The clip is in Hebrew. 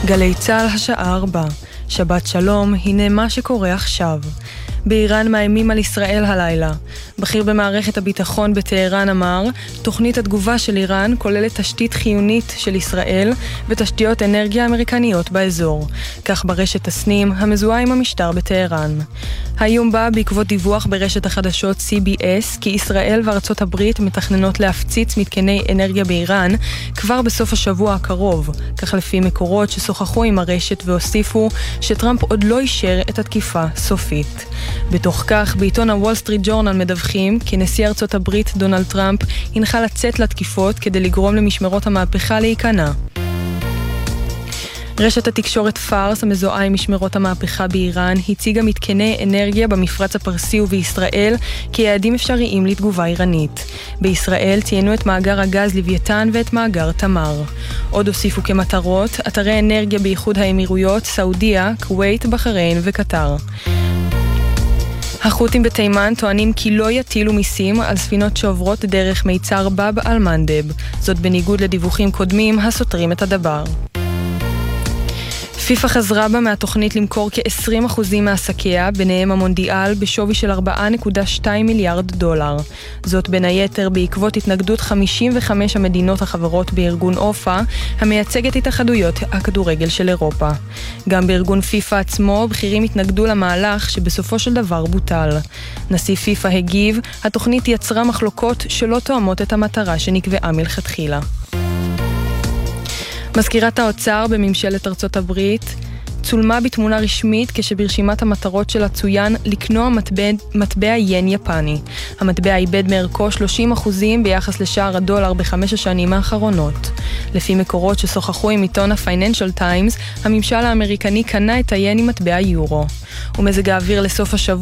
גלי צהל השעה 4. שבת שלום, הנה מה שקורה עכשיו. באיראן מאיימים על ישראל הלילה. בכיר במערכת הביטחון בטהרן אמר, תוכנית התגובה של איראן כוללת תשתית חיונית של ישראל ותשתיות אנרגיה אמריקניות באזור. כך ברשת תסנים, המזוהה עם המשטר בטהרן. האיום בא בעקבות דיווח ברשת החדשות CBS, כי ישראל וארצות הברית מתכננות להפציץ מתקני אנרגיה באיראן כבר בסוף השבוע הקרוב, כך לפי מקורות ששוחחו עם הרשת והוסיפו שטראמפ עוד לא אישר את התקיפה סופית. בתוך כך, בעיתון הוול סטריט ג'ורנל מדווחים כי נשיא ארצות הברית דונלד טראמפ הנחה לצאת לתקיפות כדי לגרום למשמרות המהפכה להיכנע. רשת התקשורת פארס, המזוהה עם משמרות המהפכה באיראן, הציגה מתקני אנרגיה במפרץ הפרסי ובישראל כיעדים אפשריים לתגובה איראנית. בישראל ציינו את מאגר הגז לוויתן ואת מאגר תמר. עוד הוסיפו כמטרות אתרי אנרגיה באיחוד האמירויות, סעודיה, כווית, בחריין וקטר. החות'ים בתימן טוענים כי לא יטילו מיסים על ספינות שעוברות דרך מיצר באב אל מנדב. זאת בניגוד לדיווחים קודמים הסותרים את הדבר. פיפה חזרה בה מהתוכנית למכור כ-20% מעסקיה, ביניהם המונדיאל, בשווי של 4.2 מיליארד דולר. זאת בין היתר בעקבות התנגדות 55 המדינות החברות בארגון אופה, המייצגת התאחדויות הכדורגל של אירופה. גם בארגון פיפה עצמו, בכירים התנגדו למהלך שבסופו של דבר בוטל. נשיא פיפה הגיב, התוכנית יצרה מחלוקות שלא תואמות את המטרה שנקבעה מלכתחילה. מזכירת האוצר בממשלת ארצות הברית צולמה בתמונה רשמית כשברשימת המטרות שלה צוין לקנוע מטבע ין יפני. המטבע איבד מערכו 30% ביחס לשער הדולר ב5 השנים האחרונות. לפי מקורות ששוחחו עם עיתון הפייננשל טיימס, הממשל האמריקני קנה את היין עם מטבע יורו. ומזג האוויר לסוף השבוע